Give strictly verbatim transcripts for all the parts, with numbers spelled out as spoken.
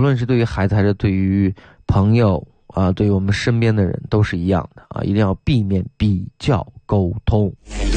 论是对于孩子还是对于朋友啊，对于我们身边的人都是一样的啊，一定要避免比较沟通。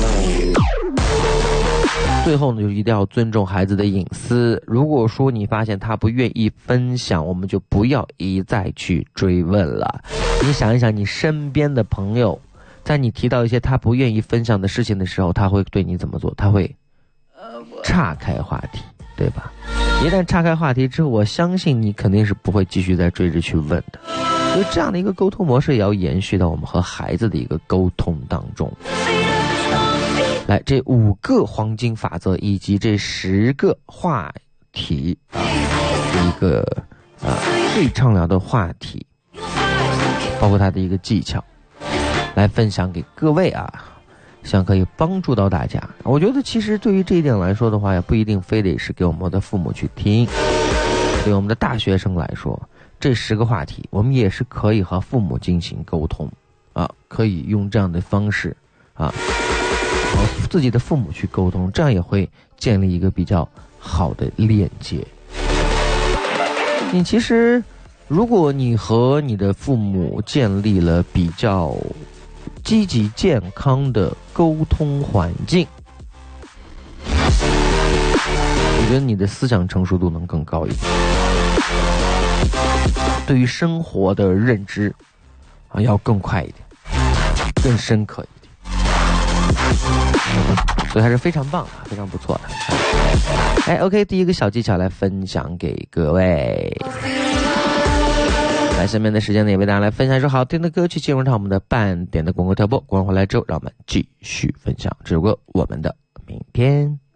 最后呢，就一定要尊重孩子的隐私。如果说你发现他不愿意分享，我们就不要一再去追问了。你想一想，你身边的朋友，在你提到一些他不愿意分享的事情的时候，他会对你怎么做？他会岔开话题，对吧？一旦岔开话题之后，我相信你肯定是不会继续再追着去问的。所以这样的一个沟通模式也要延续到我们和孩子的一个沟通当中。来，这五个黄金法则以及这十个话题啊，一个啊最畅聊的话题，包括它的一个技巧，来分享给各位啊，希望可以帮助到大家。我觉得其实对于这一点来说的话，也不一定非得是给我们的父母去听，对我们的大学生来说，这十个话题我们也是可以和父母进行沟通啊，可以用这样的方式啊和自己的父母去沟通，这样也会建立一个比较好的链接。你其实如果你和你的父母建立了比较积极健康的沟通环境，我觉得你的思想成熟度能更高一点，对于生活的认知啊要更快一点，更深刻一点，所以还是非常棒的，非常不错的。哎 OK， 第一个小技巧来分享给各位。来，下面的时间呢，也为大家来分享一首好听的歌曲，进入到我们的半点的广告跳播。广告回来之后，让我们继续分享这首歌《我们的明天》。